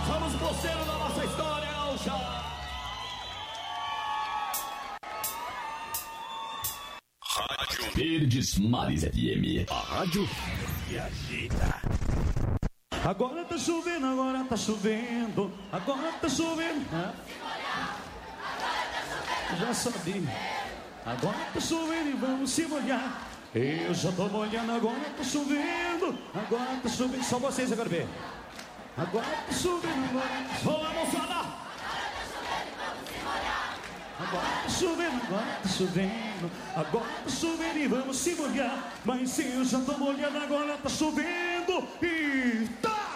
Vamos posseiro da nossa história, Gaúcha. Rádio Verdes Mares FM. A rádio que agita. Agora tá chovendo, agora tá chovendo. Agora tá chovendo. Já sabia. Agora tá chovendo e vamos se molhar. Eu já tô molhando, agora tá chovendo. Agora tá chovendo, só vocês agora ver. Agora tá chovendo, agora tá chovendo. Vamos lá, moçada. Agora tá chovendo, agora tá chovendo. Agora tá chovendo e vamos se molhar. Mas se eu já tô molhando, agora tá chovendo. E tá!